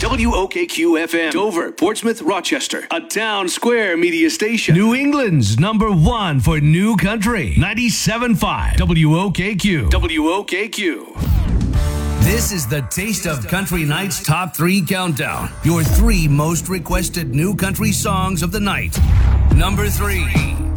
WOKQ FM, Dover, Portsmouth, Rochester, a town square media station. New England's number one for new country, 97.5 WOKQ. WOKQ. This is the Taste of Country Night's Top 3 Countdown. Your 3 most requested new country songs of the night. Number 3.